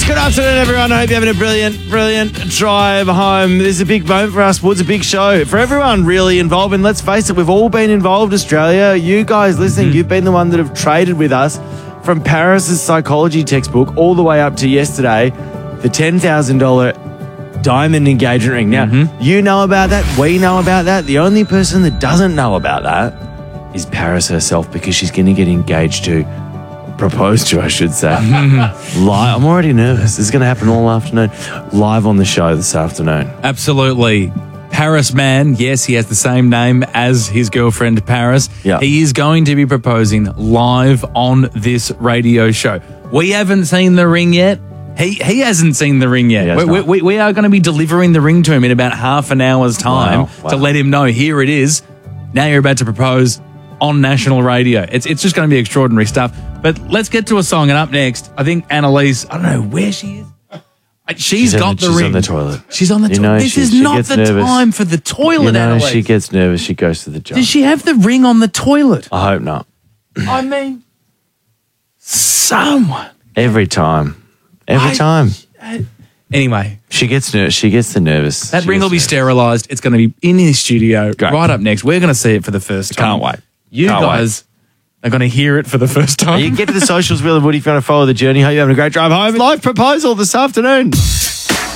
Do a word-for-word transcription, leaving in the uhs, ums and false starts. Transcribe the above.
Yes, good afternoon, everyone. I hope you're having a brilliant, brilliant drive home. This is a big moment for us, Woods, a big show. For everyone really involved, and let's face it, we've all been involved, Australia. You guys listening, mm-hmm. you've been the one that have traded with us from Paris's psychology textbook all the way up to yesterday, the ten thousand dollars diamond engagement ring. Now, mm-hmm. you know about that. We know about that. The only person that doesn't know about that is Paris herself, because she's going to get engaged to, proposed to, I should say. Live. I'm already nervous. This is going to happen all afternoon. Live on the show this afternoon. Absolutely. Paris Man, yes, he has the same name as his girlfriend Paris. Yeah. He is going to be proposing live on this radio show. We haven't seen the ring yet. He he hasn't seen the ring yet. We, we, we are going to be delivering the ring to him in about half an hour's time wow, wow. to let him know, here it is. Now you're about to propose on national radio. It's it's just going to be extraordinary stuff. But let's get to a song, and up next, I think Annalise, I don't know where she is. She's, she's got in, the she's ring. She's on the toilet. She's on the you toilet. know, This she, is she not the nervous. time for the toilet, you know, Annalise. she gets nervous. She goes to the job. Does she have the ring on the toilet? I hope not. I mean, someone. Every time. Every I, time. I, anyway. She gets ner- She gets the nervous. That she ring will be nervous. sterilised. It's going to be in the studio Great. right up next. We're going to see it for the first time. Can't wait. You Can't guys wait. are going to hear it for the first time. You can get to the socials, Will and Woody, if you want to follow the journey. Hope you're having a great drive home. Live proposal this afternoon.